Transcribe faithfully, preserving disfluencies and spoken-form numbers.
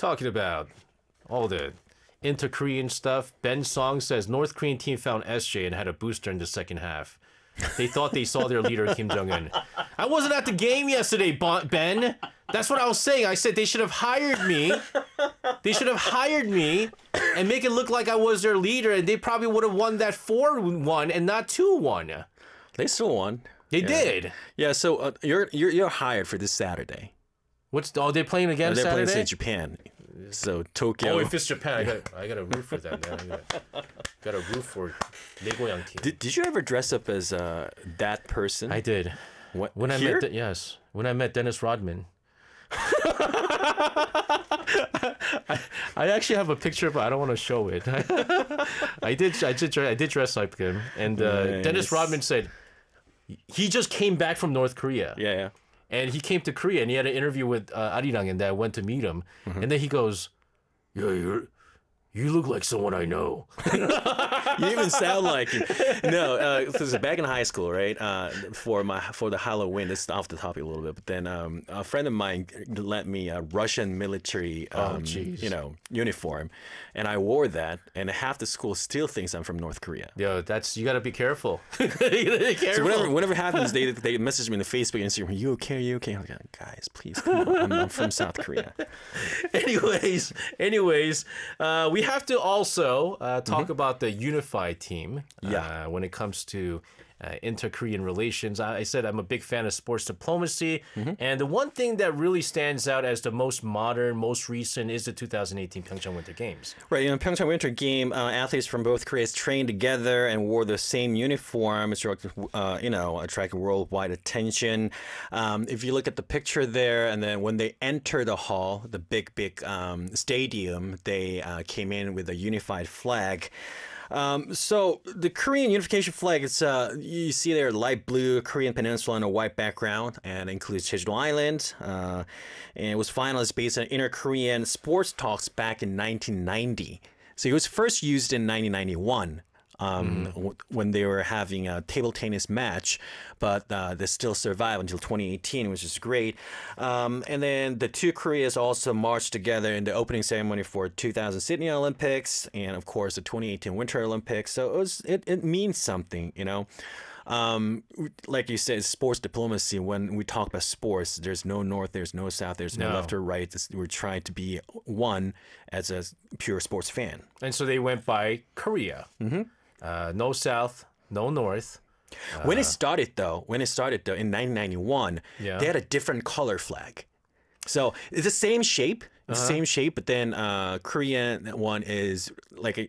talking about all the inter-Korean stuff. Ben Song says North Korean team found S J and had a booster in the second half. They thought they saw their leader, Kim Jong-un. I wasn't at the game yesterday, Ben. That's what I was saying. I said they should have hired me. They should have hired me and make it look like I was their leader, and they probably would have won that four one and not two one. They still won. They yeah. did. Yeah, so uh, you're, you're you're hired for this Saturday. What's oh they're playing again they're Saturday? They're playing Japan. So Tokyo. Oh, if it's Japan, I got I got to root for them. Man. I got, got to root for Legoyang team. Did, did you ever dress up as uh, that person? I did. What, when I here? met De- yes, when I met Dennis Rodman. I, I actually have a picture, but I don't want to show it. I did I did I did dress like him, and uh, nice. Dennis Rodman said he just came back from North Korea. Yeah, yeah. And he came to Korea and he had an interview with uh, Arirang, and I went to meet him. Mm-hmm. And then he goes, "Yeah, you're, you look like someone I know." You even sound like him. No, uh, this is back in high school, right? Uh, for my for the Halloween, this is off the topic a little bit, but then um, a friend of mine lent me a Russian military, um, oh, you know, uniform, and I wore that, and half the school still thinks I'm from North Korea. Yo, that's you got to be careful. You gotta be careful. So whenever whenever happens, they they message me on the Facebook and Instagram. Are you okay? Are you okay? I'm like, guys, please, come on. I'm, I'm from South Korea. anyways, anyways, uh, we have to also uh, talk mm-hmm. about the unified team. Yeah. Uh, when it comes to uh, inter-Korean relations, I, I said I'm a big fan of sports diplomacy, mm-hmm. and the one thing that really stands out as the most modern, most recent is the two thousand eighteen Pyeongchang Winter Games. Right, in the Pyeongchang Winter Game, uh, athletes from both Koreas trained together and wore the same uniform. It's uh, you know, attracted worldwide attention. Um, if you look at the picture there, and then when they enter the hall, the big, big um, stadium, they uh, came in with a unified flag. Um, so the Korean unification flag, it's uh, you see there light blue Korean peninsula on a white background, and it includes Jeju Island. Uh, and it was finalized based on inter-Korean sports talks back in nineteen ninety. So it was first used in nineteen ninety-one. Um, mm. w- when they were having a table tennis match, but uh, they still survived until twenty eighteen, which is great. Um, and then the two Koreas also marched together in the opening ceremony for two thousand Sydney Olympics and, of course, the twenty eighteen Winter Olympics. So it was it, it means something, you know. Um, like you said, sports diplomacy. When we talk about sports, there's no north, there's no south, there's no, no left or right. It's, we're trying to be one as a pure sports fan. And so they went by Korea. Mm-hmm. Uh, no south, no north. Uh, when it started, though, when it started though in nineteen ninety-one, yeah. they had a different color flag. So it's the same shape, uh-huh. same shape, but then uh, Korean one is like a